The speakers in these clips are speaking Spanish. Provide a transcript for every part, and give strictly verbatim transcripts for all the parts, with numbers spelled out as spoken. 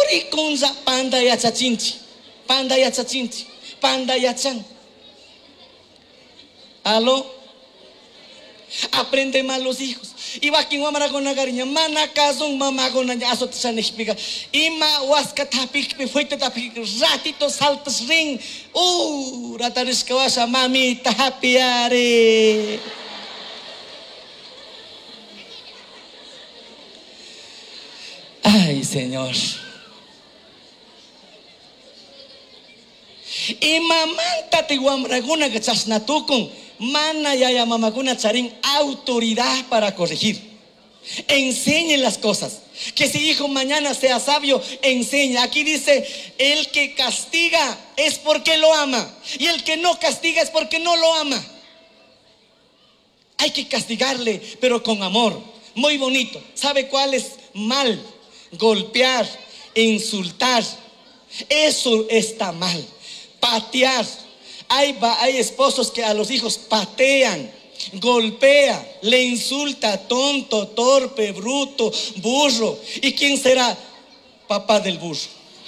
Ori kunza panda yachachinchi. Panda yachachinchi. Panda yachan. ¿Aló? Aprende mal los hijos. Iba quien wamara con la cariña. Mana kazun mamá con la aso te san explica. Ima waska tapik pe fuerte tapik ratito saltas ring. Uh, rataris kawasa mami tapiare. Ay, Señor. Y mamanta te guamraguna que chasnatukun. Mana yaya mamaguna charín autoridad para corregir. Enseñen las cosas. Que si hijo mañana sea sabio, enseña. Aquí dice, el que castiga es porque lo ama. Y el que no castiga es porque no lo ama. Hay que castigarle, pero con amor. Muy bonito. ¿Sabe cuál es mal? Golpear, insultar. Eso está mal. Patear. Hay, hay esposos que a los hijos patean, golpea, le insulta, tonto, torpe, bruto, burro. ¿Y quién será? Papá del burro.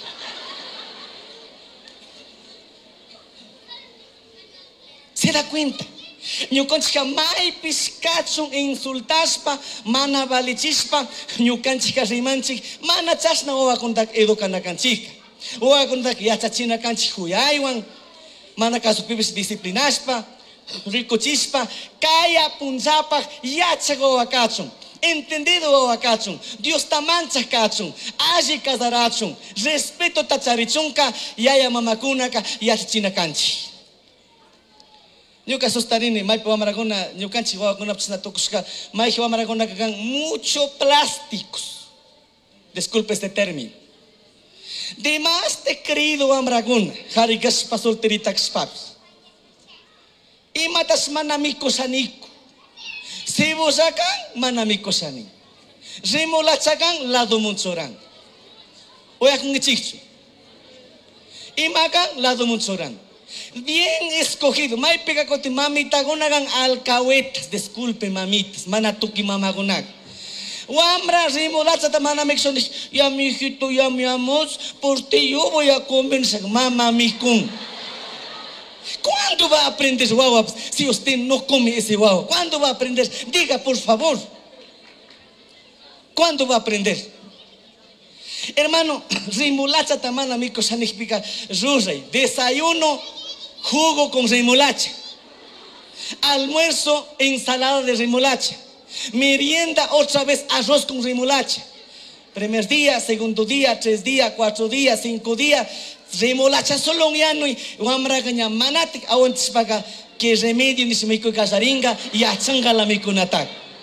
¿Se da cuenta? Ñukanchika may piskachun insultaspa, mana valichispa, ñukanchika rimanchik, mana chasna wawakuntak educanakanchika. Wawakuntak yachachinakanchik huyaywan. Mana caso pibis disciplinaspa, ricochispa, kaya punzapa, yachago akachun. Entendido akachun. Dios tamancha kachun. Aji kazarachun. Respeto tacharichunka, yaya mamakunaka, yachachinakanchi. Ñuka sostarini, may pawamaragona, ñukanchi wawakuna psna tokushka, may pawamaragona kagan mucho plásticos. Disculpe este término. Demás te querido amraguna, harigas pa solteritax papis. Y matas manamiko saniko. Si vos sacan, manamiko sanin. Rimola chagan, lado munchoran. Oya con chicho. Y magan, lado munchoran. Bien escogido. May pega koti mamita gonagan alcahuetas. Disculpe mamitas, manatuki mamagonaga. Wamra rimolacha tamana mexonis. Ya mi hijito, ya mi amor, por ti yo voy a convencer, mamá mi con. ¿Cuándo va a aprender guagua si usted no come ese guagua? ¿Cuándo va a aprender? Diga por favor. ¿Cuándo va a aprender? Hermano, rimolacha tamana mi cosa significa rurrey. Desayuno, jugo con remolacha. Almuerzo, ensalada de remolacha. Merienda, otra vez arroz con remolacha. Primer día, segundo día, tres días, cuatro días, cinco días. Remolacha solo un año y wamragaña manatik awantis paga que remedio ni se me ico casaringa y achanga la micunatak.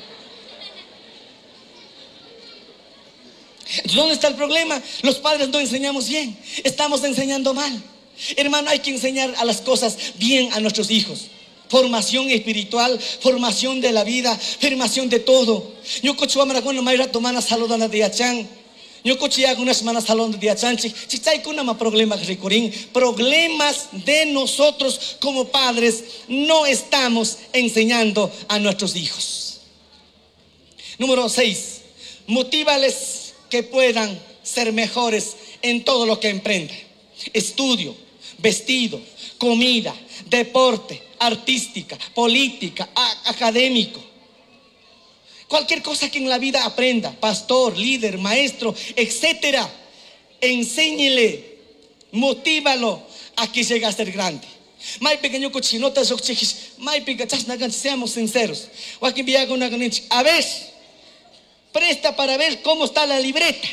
¿Dónde está el problema? Los padres no enseñamos bien, estamos enseñando mal. Hermano, hay que enseñar a las cosas bien a nuestros hijos. Formación espiritual, formación de la vida, formación de todo. Yo cocho amaragona mayra tomana saludana de achan. Yo cocho ya unas semanas saludando de achan. Chichay kuna ma problemas ricorín. Problemas de nosotros como padres no estamos enseñando a nuestros hijos. Número seis. Motívales que puedan ser mejores en todo lo que emprendan. Estudio, vestido, comida, deporte, artística, política, a- académico. Cualquier cosa que en la vida aprenda, pastor, líder, maestro, etcétera, enséñele, motívalo a que llegue a ser grande. May pequeño cochinota, may pequeño, seamos sinceros. A ver, presta para ver cómo está la libreta.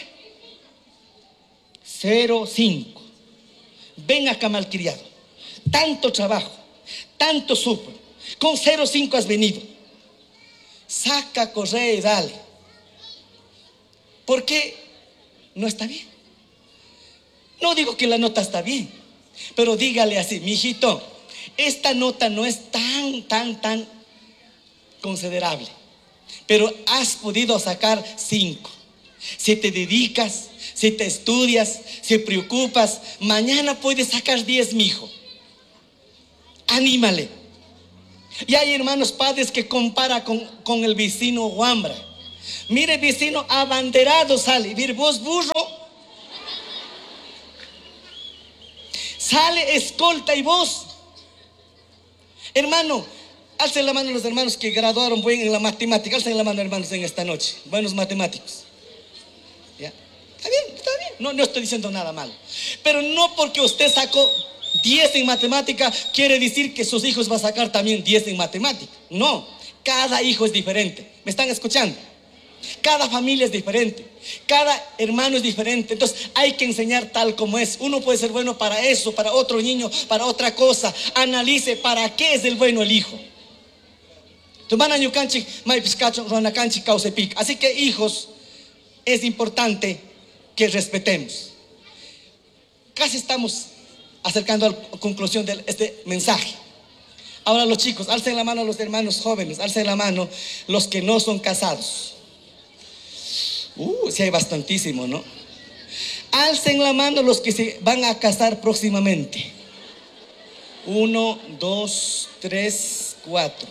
cero cinco. Ven acá, malcriado. Tanto trabajo, tanto supo. Con cero cinco has venido. Saca, corre y dale. ¿Por qué no está bien? No digo que la nota está bien, pero dígale así: mi hijito, esta nota no es tan, tan, tan considerable, pero has podido sacar cinco. Si te dedicas, si te estudias, si preocupas, mañana puedes sacar diez, mi hijo. Anímale. Y hay hermanos padres que compara con, con el vecino Wambra. Mire, vecino abanderado sale. Mire, vos burro. Sale escolta y voz. Hermano, alcen la mano los hermanos que graduaron buen en la matemática. Alcen la mano, hermanos, en esta noche. Buenos matemáticos. ¿Ya? Está bien, está bien. No, no estoy diciendo nada malo. Pero no porque usted sacó diez en matemática quiere decir que sus hijos van a sacar también diez en matemática. No, cada hijo es diferente. ¿Me están escuchando? Cada familia es diferente, cada hermano es diferente. Entonces hay que enseñar tal como es. Uno puede ser bueno para eso, para otro niño, para otra cosa. Analice para qué es el bueno el hijo. Así que, hijos, es importante que respetemos. Casi estamos acercando a la conclusión de este mensaje. Ahora los chicos, alcen la mano a los hermanos jóvenes, alcen la mano los que no son casados. Uh, sí hay bastantísimo, ¿no? Alcen la mano los que se van a casar próximamente. Uno, dos, tres, cuatro.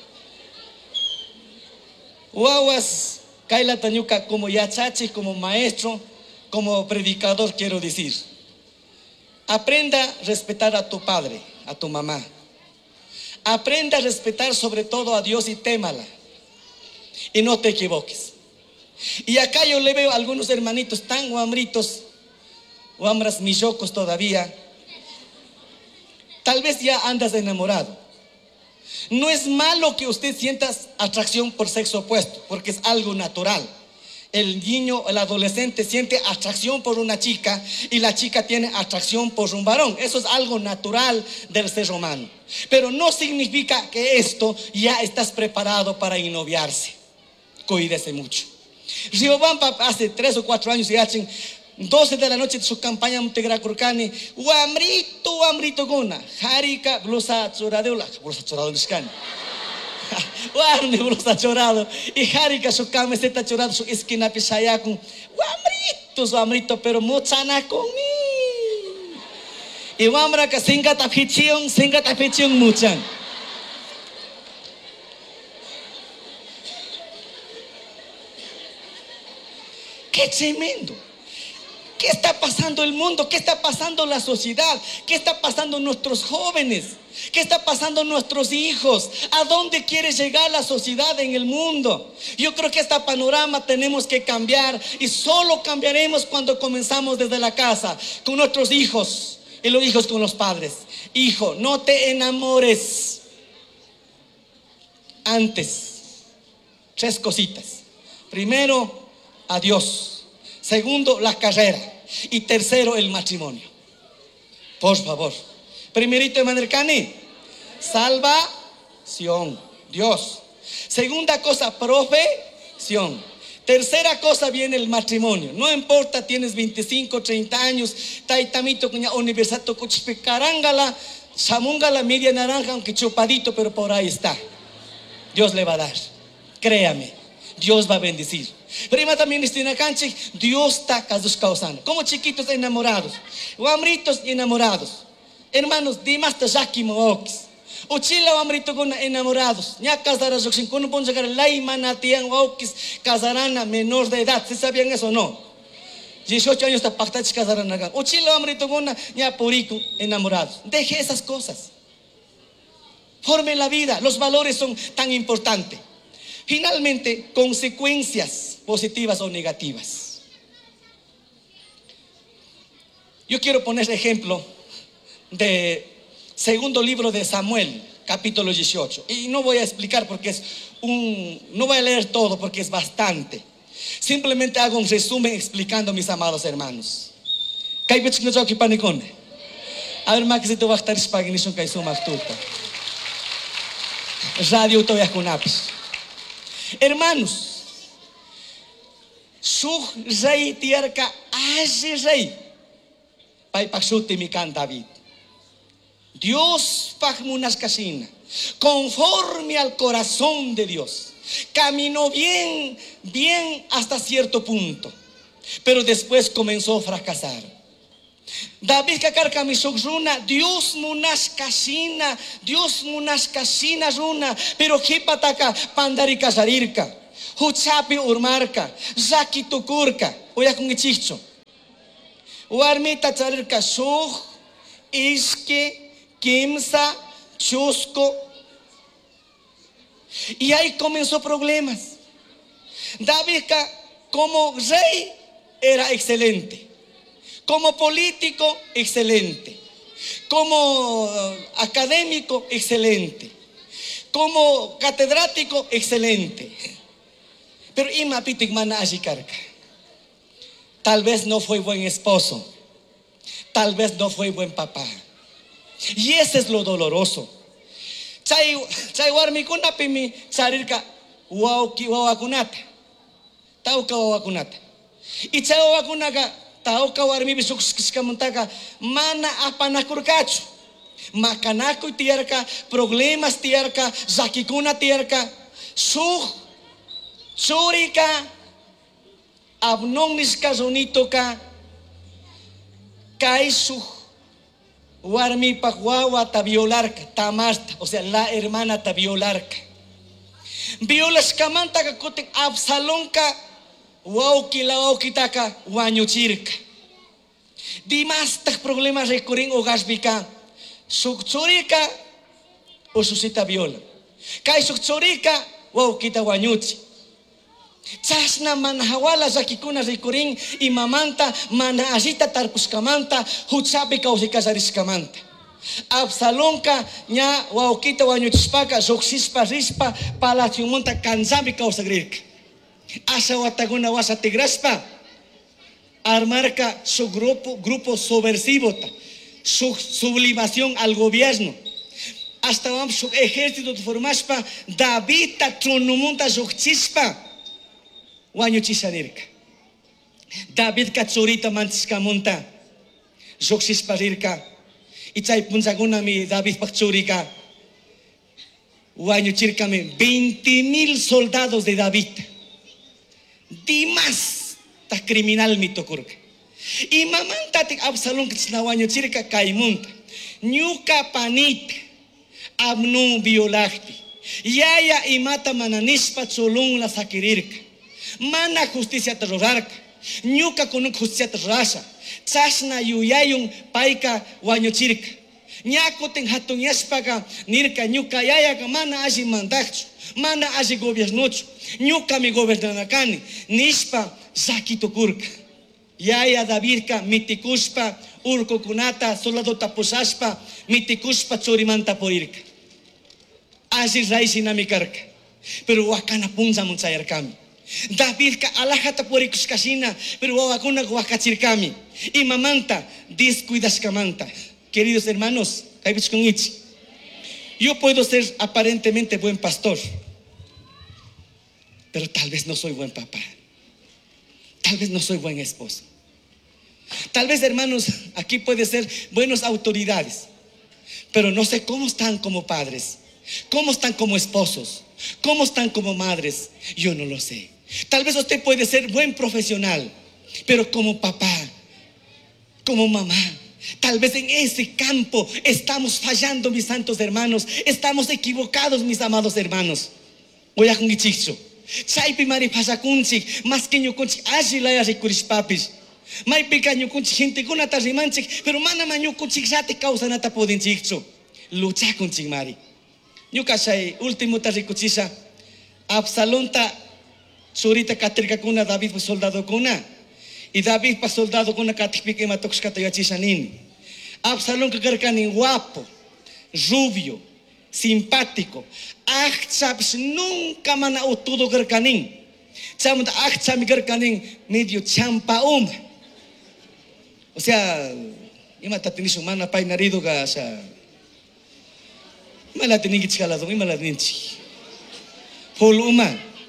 Guaguas, Kaila Tañuca, como yachachi, como maestro, como predicador, quiero decir. Aprenda a respetar a tu padre, a tu mamá. Aprenda a respetar sobre todo a Dios y témala. Y no te equivoques. Y acá yo le veo a algunos hermanitos tan guambritos, guambras millocos todavía. Tal vez ya andas enamorado. No es malo que usted sienta atracción por sexo opuesto, porque es algo natural. El niño, el adolescente siente atracción por una chica y la chica tiene atracción por un varón. Eso es algo natural del ser humano. Pero no significa que esto ya estás preparado para ennoviarse. Cuídese mucho. Riobamba hace tres o cuatro años y hacen doce de la noche de su campaña Montegra Curcani. Guamrito, guamrito gona. Harika, blusa choradeula. Blusa choradeula. Guarne blusa chorado. Y Harika su camiseta chorado, su esquina pisaya con guamrito, guamrito, pero mochana conmigo. Y guamra que singa tapichion, singa tapichion muchan. ¡Qué tremendo! ¿Qué está pasando el mundo? ¿Qué está pasando la sociedad? ¿Qué está pasando nuestros jóvenes? ¿Qué está pasando nuestros hijos? ¿A dónde quiere llegar la sociedad en el mundo? Yo creo que este panorama tenemos que cambiar y solo cambiaremos cuando comenzamos desde la casa, con nuestros hijos y los hijos con los padres. Hijo, no te enamores. Antes, tres cositas. Primero, a Dios. Segundo, la carrera. Y tercero, el matrimonio. Por favor. Primerito, Emanercani, salvación. Dios. Segunda cosa, profesión. Tercera cosa viene el matrimonio. No importa, tienes veinticinco, treinta años, taitamito con la universidad, carangala, samungala, media naranja, aunque chupadito, pero por ahí está. Dios le va a dar. Créame, Dios va a bendecir. Prima también está en la cancha, Dios está causando. Como chiquitos enamorados, guamritos enamorados. Hermanos, dimas te jaki mookis. Uchila guamrito con enamorados. Ya casarás sin cuando pueden llegar la imanatian mookis casarán a menor de edad. ¿Se sabían eso o no? dieciocho años está pactach casarán acá. Uchila guamrito con ya purico enamorados. Deje esas cosas. Forme la vida. Los valores son tan importantes. Finalmente, consecuencias positivas o negativas. Yo quiero poner ejemplo de segundo libro de Samuel, capítulo dieciocho. Y no voy a explicar porque es un... No voy a leer todo porque es bastante. Simplemente hago un resumen explicando, mis amados hermanos. A ver, más que si tú vas a estar espaguinishon que suma tuta. Radio todavía con apps. Hermanos, su rey tierca hace rey. Pai pakshuti mi can David. Dios fagmunas casina, conforme al corazón de Dios. Caminó bien, bien hasta cierto punto, pero después comenzó a fracasar. David kakarka misok runa, Dios munas casina, Dios munas casina runa, pero kipataka pandari kasarirka, huchapi urmarka, zaki tukurka, oya con ichicho. Warmita charirka sug Isque, Kimsa, Chusco. Y ahí comenzó problemas. David como rey era excelente. Como político, excelente. Como uh, académico, excelente. Como catedrático, excelente. Pero ima pitik mana ashikarka. Tal vez no fue buen esposo. Tal vez no fue buen papá. Y ese es lo doloroso. Chay chay warmi kunapi mi charirka wawki wawakunata. Tauka wawakunata. Y chay wawakunaka tauka warmi bisuksikamuntaka mana apanakurkachu. Makanakuy tiyarka, problemas tiyarka, zakikuna tiyarka, suk churika, abnong niskazonito ka, kay suk warmi pakwawa ta violarka, tamasta, o sea, la hermana ta violarka. Violas kamanta ka kutik Absalón ka, wauki la wauki taka wanyuchirka. Dimas tak problemas recurring o gasbika. Sukchurika o susita viola. Kay sukchurika wow kita wanyuchi. Chasna manhawala zakikuna rikuring imamanta mana asita tarpuskamanta hutsapi kausikasarikamanta. Absalonka nya wow kita wanyuchispaka zoksispa rispa palacio monta kanzabi kausagrirka. Asa wataguna wasa tigraspa armarca su grupo grupo subversivo. Su sublimación al gobierno. Hasta vamos su ejército de formaspa David ta tronumunta zokchispa wanyuchisanirka. David katsurita mantiskamunta zokchispa rirka. Ichay punzaguna mi David pakchurika wanyuchirka mi veinte mil soldados de David. Dimas ta criminal mi tokurka. Y mamanta tik Absalón que tsnawanyo chirka kaimunta. Nyuka panita. Abnun violahti. Yaya imata mananispa cholung la sakirirka. Mana justicia terrorarka. Nyuka kunuk justicia terrorasa. Chasna yuyayung paika wanyo chirka. Nyako ting hatun yaspaka nirka nyuka yaya ka mana aji mandakchu. Mana aji gobiernochu. Nyuka mi gobernanakani. Nispa zakito kurka. Yaya Davidka mitikuspa urko kunata soldado tapusaspa mitikuspa chorimanta porirka. Así raisi namikarka. Pero wakana punza munchayar kami. Davidka alajata porikus kasina pero wakuna wakachirkami. Y mamanta descuidas kamanta. Queridos hermanos, yo puedo ser aparentemente buen pastor, pero tal vez no soy buen papá. Tal vez no soy buen esposo. Tal vez, hermanos, aquí puede ser buenas autoridades, pero no sé cómo están como padres, cómo están como esposos, cómo están como madres. Yo no lo sé. Tal vez usted puede ser buen profesional, pero como papá, como mamá, tal vez en ese campo estamos fallando, mis santos hermanos. Estamos equivocados, mis amados hermanos. Voy a congichicho. Chaypi mari pasakunchik, más que ñukunchik ashilaya rikurishpapis. May pika ñukunchik gente kunata rimanchik, pero mana ma ñukunchik rati kawsanata podinchikchu. Luchakunchik mari. Ñuka shay último ta rikuchisha Absalonta churita katrika kuna David pa soldado kuna. Y David pa soldado kuna katikpik imatoks katayachisha nini. Absalón kakarkanin guapo, rubio, simpático. Achapis nunca mana utudo gerkanin. Chamda achami gerkanin medio champa um. O sea, ima tatinis humana pay narido ka sa mala tinigit kalado, ima la ninchi. Full uma.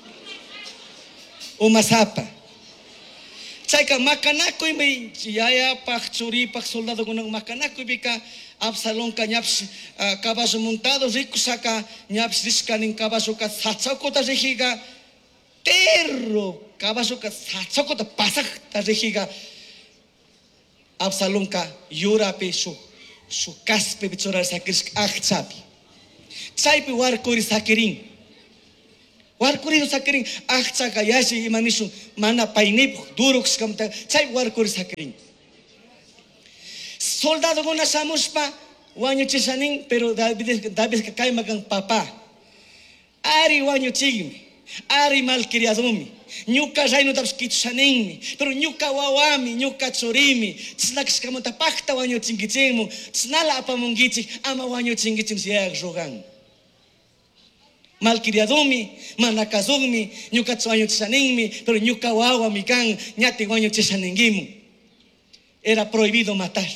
Uma sapa. Chayka makanakoy may yaya pak churi pak soldado kunang makanakoy bika Absalón ka nyaps uh, kabaso montado rico saka nyaps riskaning kabaso ka satsako ta rehiga terro kabaso ka satsako ta pasak ta rehiga Absalón ka yurape su su kaspe bichora sakis achsapi chaypi warkuri sakirin warkuri sakirin achsaka yashi imanisu mana painip durux kamta chay warkuri sakirin Soldado con asamuspa, wanyo chisaning, pero David David que cae magang papá. Ari wanyo chigmi, ari malcriadumi. Nyuka zaino tapos kitsaningmi, pero nyuka wawami, nyuka tsorimi. Tsnaks kamata pakta wanyo chingichinmu, tsnala apamungichi, ama wanyo chingichin siya jogang. Malcriadumi, manakazumi, nyuka tsuanyo chisaningmi, pero nyuka wawami kan, nyati wanyo chisaningimu. Era prohibido matar.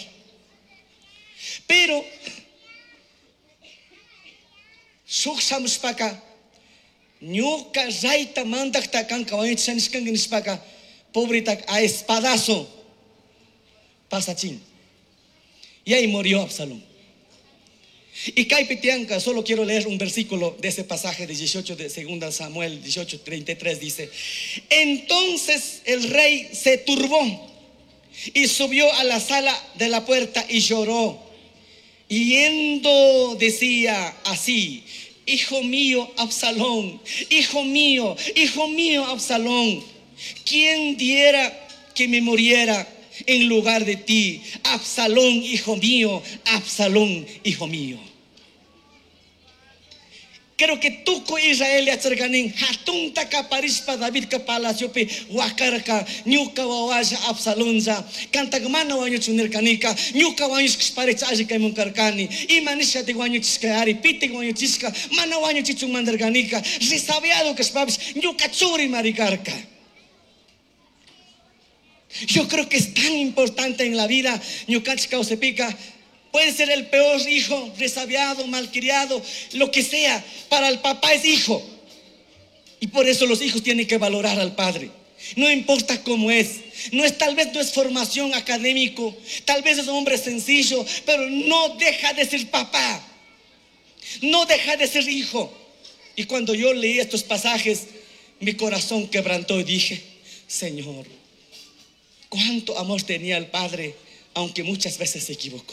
Pero suksamos paka nyuka zaita mandak ta kan kawanyo chisaniskan ginis paka pobre tak a espadazo pasachín. Y ahí murió Absalón. Y Caipitianca, solo quiero leer un versículo de ese pasaje de dieciocho de segunda Samuel dieciocho treinta y tres, dice: entonces el rey se turbó y subió a la sala de la puerta y lloró. Yendo decía así: hijo mío Absalón, hijo mío, hijo mío Absalón, ¿quién diera que me muriera en lugar de ti? Absalón, hijo mío, Absalón, hijo mío. Creo que tuko Israel ya cercanin hatun taka parispa David ka palacio pe wakarka nyuka wawaja Absalonza kanta gmana wanyo chunir kanika nyuka wanyo skspare chaji kay munkarkani imanisha te wanyo chiskari pite wanyo chiska mana wanyo chichung mandarkanika risabiado que spabs nyuka churi marikarka. Yo creo que es tan importante en la vida nyuka chika osepica. Puede ser el peor hijo, resabiado, malcriado, lo que sea. Para el papá es hijo. Y por eso los hijos tienen que valorar al padre. No importa cómo es. No es, tal vez no es formación académico. Tal vez es un hombre sencillo. Pero no deja de ser papá. No deja de ser hijo. Y cuando yo leí estos pasajes, mi corazón quebrantó y dije: Señor, cuánto amor tenía el padre, aunque muchas veces se equivocó.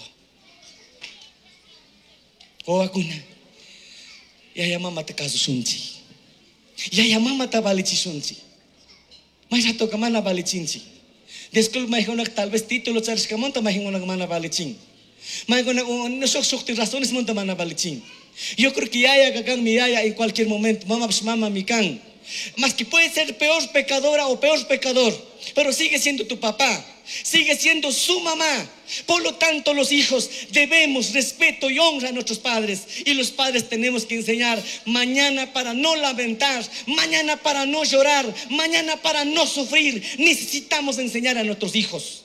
O akuna yaya mama te kaso sunchi yaya mama ta balichi sunchi mas ato kamana balichinchi desculpa mai honak tal vez título charis kamonta mai honak mana balichin mai honak no sok sok razones monta mana balichin. Yo creo que yaya kakan mi yaya en cualquier momento, mama pues mama mi kan, más que puede ser peor pecadora o peor pecador, pero sigue siendo tu papá, sigue siendo su mamá. Por lo tanto, los hijos debemos respeto y honra a nuestros padres. Y los padres tenemos que enseñar mañana para no lamentar, mañana para no llorar, mañana para no sufrir. Necesitamos enseñar a nuestros hijos.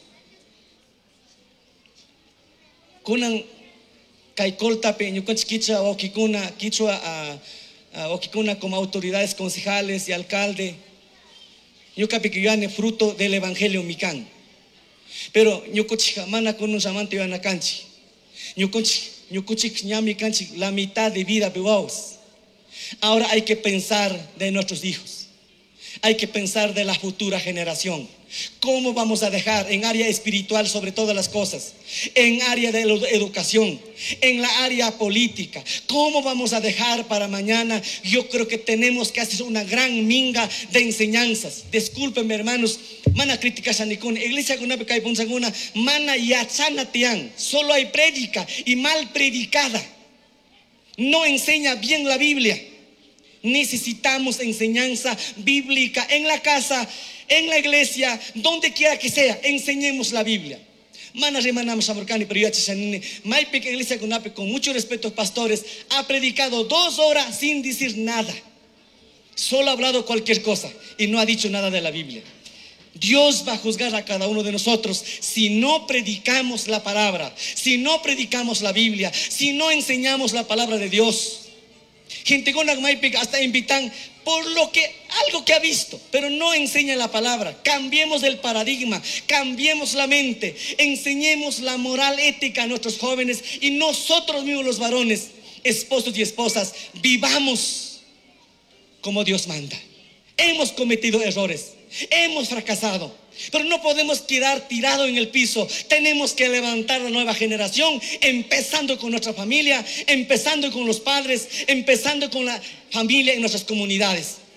Kunan kaikolta peño con chiquicha o kikuna kichua a o kikuna como autoridades concejales y alcalde. Yo capicuyane fruto del evangelio mican. Pero ñukuchika mana con un amante yo anacanchi. Ñukuchik ñukuchik ñami canchi la mitad de vida bewaos. Ahora hay que pensar de nuestros hijos. Hay que pensar de la futura generación. ¿Cómo vamos a dejar en área espiritual sobre todas las cosas? En área de educación, en la área política. ¿Cómo vamos a dejar para mañana? Yo creo que tenemos que hacer una gran minga de enseñanzas. Discúlpenme, hermanos, mana críticas a ninguna iglesia con una cae punzanguna, mana yachana tian. Solo hay prédica y mal predicada. No enseña bien la Biblia. Necesitamos enseñanza bíblica en la casa, en la iglesia, donde quiera que sea. Enseñemos la Biblia. Mana remanamos amorcani, pero yo chisanine, Maipik iglesia con con mucho respeto, pastores, ha predicado dos horas sin decir nada. Solo ha hablado cualquier cosa y no ha dicho nada de la Biblia. Dios va a juzgar a cada uno de nosotros si no predicamos la palabra, si no predicamos la Biblia, si no enseñamos la palabra de Dios. Gente con Maipik hasta invitan por lo que algo que ha visto, pero no enseña la palabra. Cambiemos el paradigma, cambiemos la mente, enseñemos la moral ética a nuestros jóvenes y nosotros mismos los varones, esposos y esposas, vivamos como Dios manda. Hemos cometido errores, hemos fracasado, pero no podemos quedar tirados en el piso. Tenemos que levantar la nueva generación, empezando con nuestra familia, empezando con los padres, empezando con la familia en nuestras comunidades.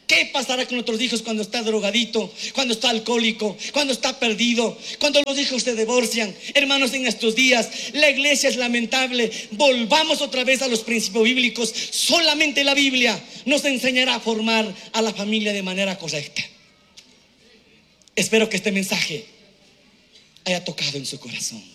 ¿Qué pasará con nuestros hijos cuando está drogadito, cuando está alcohólico, cuando está perdido, cuando los hijos se divorcian? Hermanos, en estos días la iglesia es lamentable. Volvamos otra vez a los principios bíblicos. Solamente la Biblia nos enseñará a formar a la familia de manera correcta. Espero que este mensaje haya tocado en su corazón.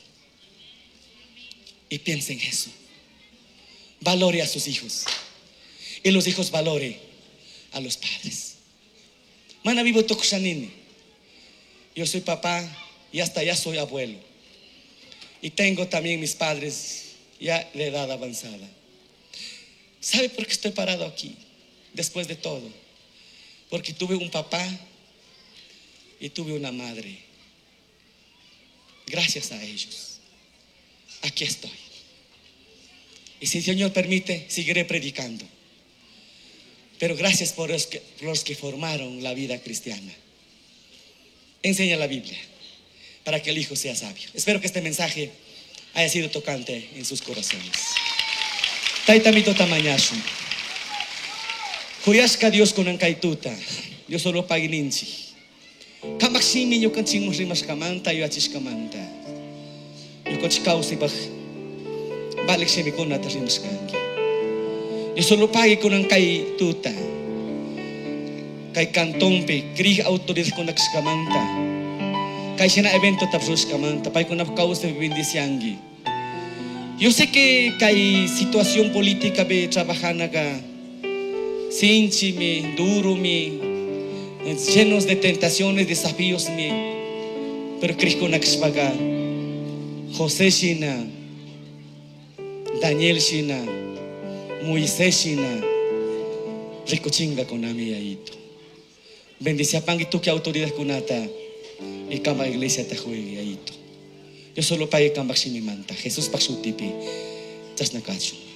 Y piense en eso. Valore a sus hijos. Y los hijos valore a los padres. Mana vivo tokushanini. Yo soy papá y hasta ya soy abuelo. Y tengo también mis padres ya de edad avanzada. ¿Sabe por qué estoy parado aquí? Después de todo. Porque tuve un papá y tuve una madre. Gracias a ellos, aquí estoy. Y si el Señor permite, seguiré predicando. Pero gracias por los que, por los que formaron la vida cristiana. Enseña la Biblia para que el hijo sea sabio. Espero que este mensaje haya sido tocante en sus corazones. Taitamito tamañashu. Kuyashka Dios con ankaituta. Yo solo pagininchi. Kamaksimi nyo kanching muslimas kamanta yo achis kamanta. Yo kochikau sibak balik simi ko natalimas kangi. Yo solo pagi ko ng kay tuta. Kay kantompe kri autoridad ko nagskamanta. Kay sina evento tapos kamanta pay ko napakau sa bibindisyangi. Yo sé que kay situación política be trabajana ka sinchi mi duro mi llenos de tentaciones, desafíos, pero Cristo nagspaga José Shina, Daniel Shina, Moisés Shina, ricochinga con ami aito. Bendice pang ito que autoridad kunata y kama iglesia ta juegue aito. Yo solo pague kambak sinimanta. Jesús paksutipi, tas nakacho.